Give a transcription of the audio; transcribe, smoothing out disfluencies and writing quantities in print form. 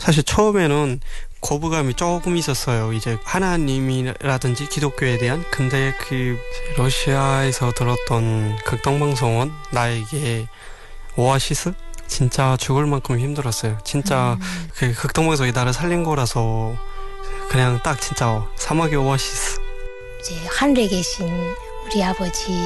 사실 처음에는 거부감이 조금 있었어요. 이제 하나님이라든지 기독교에 대한. 근데 그 러시아에서 들었던 극동방송은 나에게 오아시스? 진짜 죽을 만큼 힘들었어요. 진짜 그 극동방송이 나를 살린 거라서 그냥 딱 진짜 사막의 오아시스. 이제 하늘에 계신 우리 아버지